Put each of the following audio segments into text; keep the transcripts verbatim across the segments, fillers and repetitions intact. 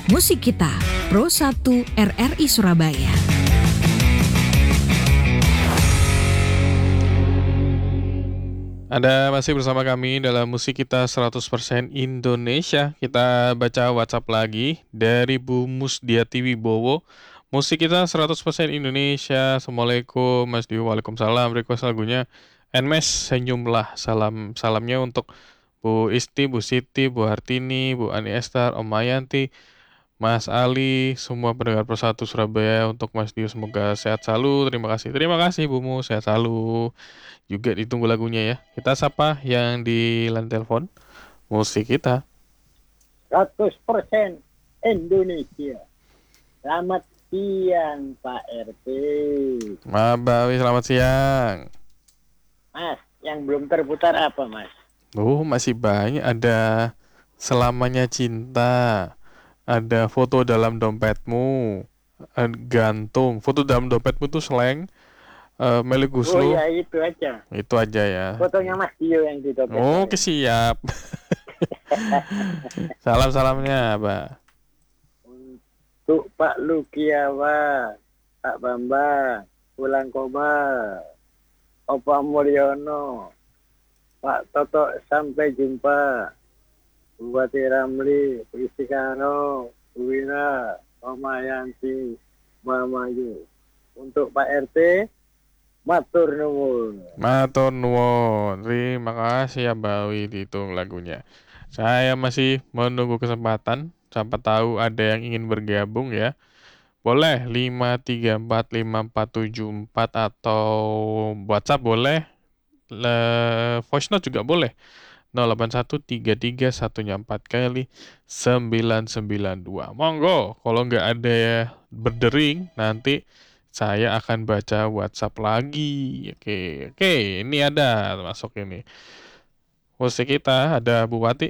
Musik Kita, Pro satu R R I Surabaya. Anda masih bersama kami dalam Musik Kita seratus persen Indonesia. Kita baca WhatsApp lagi dari Bu Musdiati Wibowo. Musik Kita seratus persen Indonesia. Assalamualaikum Mas Dio. Waalaikumsalam. Request lagunya Nmes Senyumlah. Salam salamnya untuk Bu Isti, Bu Siti, Bu Hartini, Bu Ani Estar, Om Mayanti, Mas Ali, semua pendengar Persatu Surabaya. Untuk Mas Dio semoga sehat selalu. Terima kasih. Terima kasih Bu Mu, sehat selalu. Juga ditunggu lagunya ya. Kita sapa yang di line telepon. Musik Kita seratus persen Indonesia. Selamat siang Pak R T. Mabawi, selamat siang. Mas, yang belum terputar apa Mas? Oh, masih banyak. Ada Selamanya Cinta, ada Foto Dalam Dompetmu, ada Gantung. Foto Dalam Dompetmu tuh slang. Uh, Meli Oh Guslo. ya itu aja. Itu aja ya. Fotonya Mas Dio yang di dompet. Oke, siap. Salam-salamnya Pak. Untuk Pak Lukiawa, Pak Bambang, Pulang Koba, Opa Mulyono, Pak Toto, sampai jumpa. Bupati Ramli, Bu Istikaro, Bu Wira, Oma Yanti, Mama Yu. Untuk Pak R T, matur nuwun. Matur nuwun. Terima kasih ya Bawi, dihitung lagunya. Saya masih menunggu kesempatan. Siapa tahu ada yang ingin bergabung ya. Boleh lima tiga empat lima empat tujuh empat atau WhatsApp boleh. Le, voice note juga boleh. nol delapan satu tiga tiga satu empat kali sembilan sembilan dua. Monggo, kalau nggak ada ya berdering nanti saya akan baca WhatsApp lagi. Oke, oke, ini ada masuk ini. Musik Kita ada Bu Wati.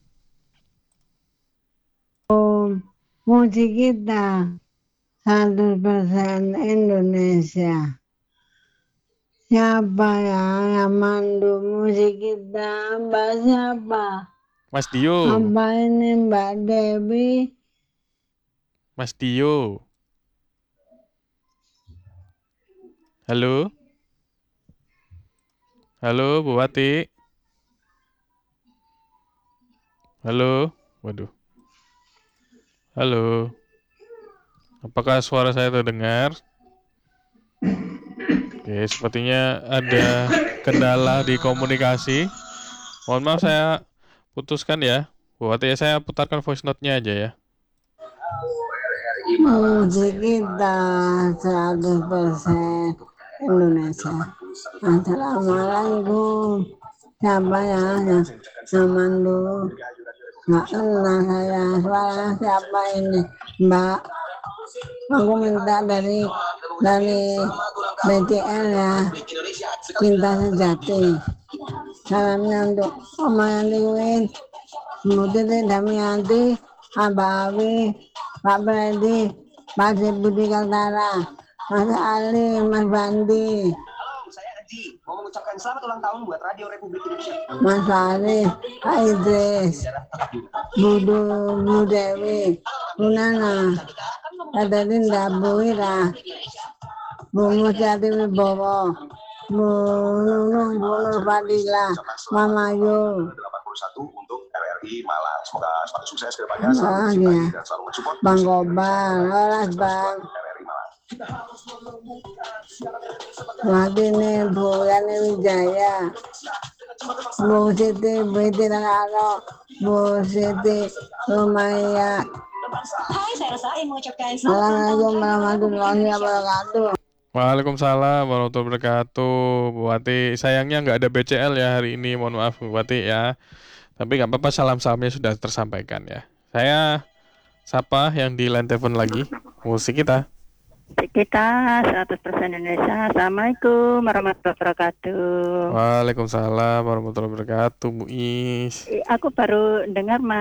Oh, musik kita seratus persen Indonesia. Siapa yang mandu musik kita? Mbak siapa? Mas Dio. Apa ini Mbak Dewi? Mas Dio. Halo. Halo Bu Wati. Halo. Waduh. Halo. Apakah suara saya terdengar? Oke, sepertinya ada kendala di komunikasi. Mohon maaf saya putuskan ya. Bu Wati, saya putarkan voice note-nya aja ya. Musik kita seratus persen Indonesia. Assalamualaikum. Siapa ya yang mandu? Nggak kenal saya. Suara siapa ini? Mbak. Aku minta dari dari B C L ya. Cinta Sejati. Salamnya untuk Oma Yanti, Bu Titi Damianti, Abawi, Pak Bredi, Pak Budi Kaltara, Mas Ali, Mas Bandi. Saya Haji, mau mengucapkan selamat ulang tahun buat Radio Republik Indonesia. Mas Ali, Pak Idris, Budu, Bu Dewi, Bu Nana, ada Linda, Bu Wira, Bu Musdiati Wibowo, Bu Nunung, Bu Nur Fadila, Mama Yu. delapan puluh satu untuk R R I Malang. Semoga semakin sukses ke depannya, selalu mencintai dan selalu mensupport. Bang Gobang, Oras Bang. R R I Malang. Mati nih Bu Yani Wijaya, Bu Siti, Bu Siti Nangalo, Bu Siti Rumaya. Hai, saya Rosa yang mengucapkan Assalamualaikum warahmatullahi wabarakatuh. Waalaikumsalam warahmatullahi wabarakatuh. Bu Wati, sayangnya nggak ada B C L ya hari ini. Mohon maaf Bu Wati ya. Tapi nggak apa-apa, salam-salamnya sudah tersampaikan ya. Saya sapa yang di line telepon lagi. Musik Kita. Kita seratus persen Indonesia. Assalamualaikum warahmatullahi wabarakatuh. Waalaikumsalam warahmatullahi wabarakatuh Bu Is. Aku baru dengar Mas